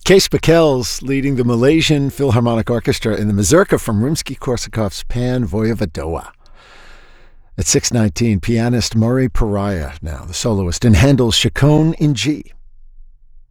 Kees Bekels leading the Malaysian Philharmonic Orchestra in the mazurka from Rimsky-Korsakov's Pan Voyevodowa. At 6:19, pianist Murray Pariah, now the soloist in Handel's Chaconne in G.